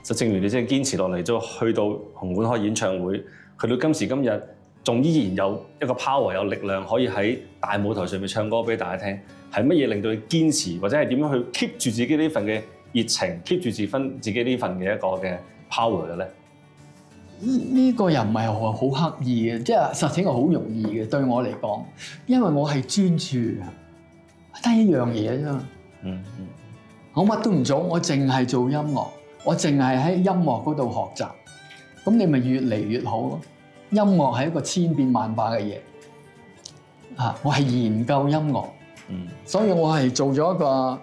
就正如你即係堅持落嚟，咗去到紅館開演唱會，去到今時今日，仲依然有一個 power 有力量可以喺大舞台上面唱歌俾大家聽。係乜嘢令到你堅持，或者係點樣去 keep 住自己呢份嘅熱情，keep 住自己呢份嘅一個嘅 power 嘅咧？ 呢個又唔係好刻意嘅，即係實情係好容易嘅對我嚟講，因為我係專注，得一樣嘢啫嘛。我乜都唔做，我淨係做音樂，我淨係喺音樂嗰度學習，咁你咪越嚟越好咯。音樂係一個千變萬化嘅嘢，我係研究音樂，所以我係做咗一個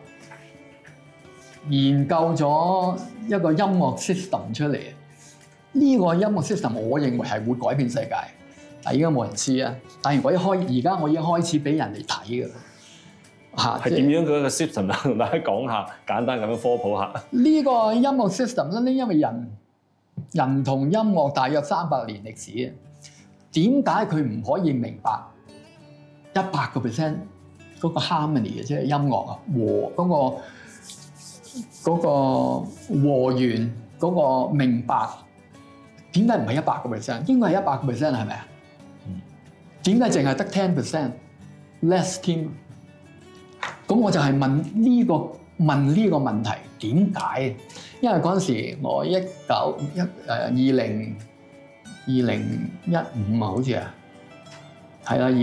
研究咗一個音樂 system 出嚟。呢個音樂 system 我認為係會改變世界，但係而家冇人知啊。但係而家我已經開始俾人哋睇㗎啦。係點樣嘅一個 system 啊？同大家講下，簡單咁樣科普下。 呢個音樂 system 咧，因為人同音樂大約300年歷史啊，點解佢唔可以明白100% 嗰個 harmony 嘅，即係音樂啊嗰個和弦嗰個明白？點解唔係100%？應該係100%係咪啊？點解淨係得10% less 添？咁我就係問呢個問題點解？因為嗰陣時我2015啊，好似啊，係啦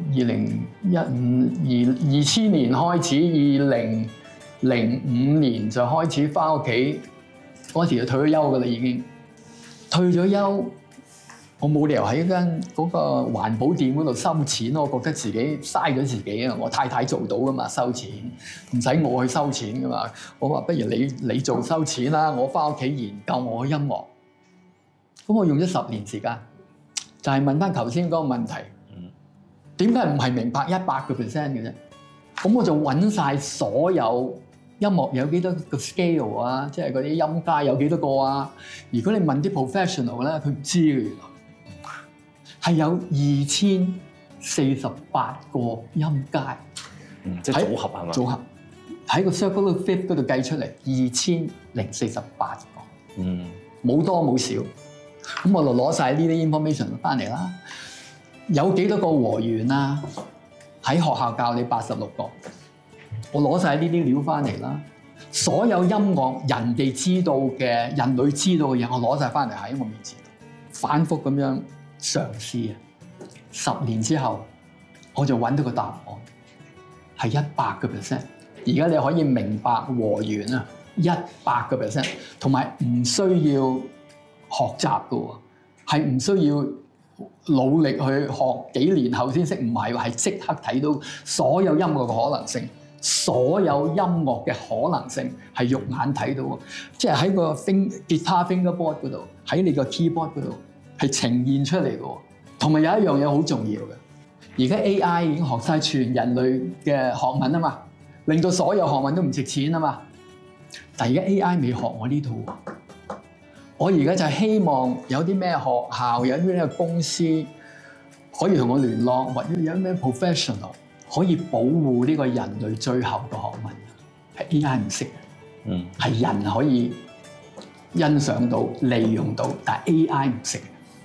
，2000年開始，2005年就開始返屋企，嗰時就退咗休㗎啦，已經退咗休。我冇理由喺間嗰個環保店嗰度收錢，我覺得自己嘥咗自己啊！我太太做到噶嘛，收錢唔使我去收錢噶嘛。我話不如你做收錢啦，我翻屋企研究我嘅音樂。咁我用咗10年時間，就係問翻頭先嗰個問題，點解唔係明白100% 嘅啫？咁我就揾晒所有音樂有幾多個 scale 啊，即係嗰啲音階有幾多個啊？如果你問啲 professional 咧，佢唔知嘅，原來係有2048個音階， 即係組合係嘛？組合喺個 circular fifth 嗰度計出嚟2048個，冇多冇少。咁我就攞晒呢啲 information 翻嚟啦。有幾多個和弦啊？喺學校教你86個，我攞晒呢啲料翻嚟啦。所有音樂人哋知道嘅、人類知道嘅嘢，我攞晒翻嚟喺我面前，反覆咁樣嘗試啊！10年之後，我就揾到個答案，係100%。而家你可以明白和弦啊，100%，同埋唔需要學習嘅喎，係唔需要努力去學幾年後先識，唔係喎，係即刻睇到所有音樂嘅可能性，所有音樂嘅可能性係肉眼睇到嘅，即係喺個吉他 fingerboard 嗰度，喺你個 keyboard 嗰度係呈現出嚟嘅喎。同埋有一樣嘢好重要嘅，而家 AI 已經學晒全人類嘅學問啊嘛，令到所有學問都唔值錢啊嘛。但係而家 AI 未學我呢套，我而家就係希望有啲咩學校，有啲咩公司可以同我聯絡，或者有啲咩 professional 可以保護呢個人類最後嘅學問，係 AI 唔識嘅，係人可以欣賞到、利用到，但係 AI 唔識。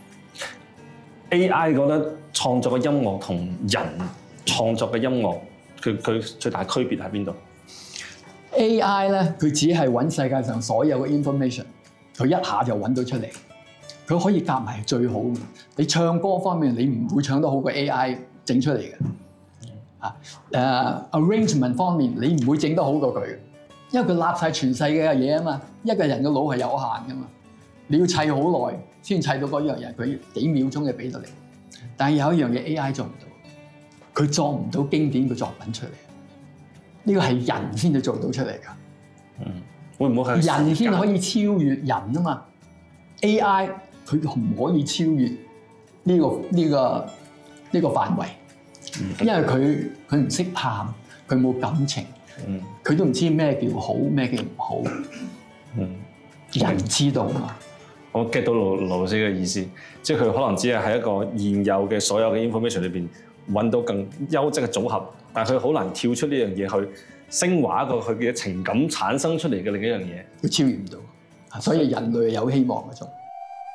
AI 覺得創作嘅音樂同人創作嘅音樂，佢最大區別喺邊度 ？AI 咧，佢只係揾世界上所有嘅 information， 佢一下就揾到出嚟，佢可以夾埋最好嘅。你唱歌方面，你唔會唱得好過 AI 整出嚟嘅。arrangement 方面，你唔會整得好過佢，因為佢立晒全世界嘅嘢啊嘛。一個人嘅腦係有限噶嘛，你要砌好耐先砌到嗰樣嘢，佢幾秒鐘就俾到你。但係有一樣嘢 AI 做唔到，佢作唔到經典嘅作品出嚟。呢個係人先至做到出嚟㗎。 會唔會係人先可以超越人啊嘛 ？AI 佢唔可以超越呢個範圍，因為佢唔識喊，佢冇感情，佢都唔知咩叫好，咩叫唔好。人知道嘛？ 我 get 到盧老師嘅意思，即係佢可能只係喺一個現有嘅所有嘅 information 裏邊揾到更優質嘅組合，但係佢好難跳出呢樣嘢去升華一個佢嘅情感產生出嚟嘅另一樣嘢。 佢超越唔到， 所以人類有希望嗰種。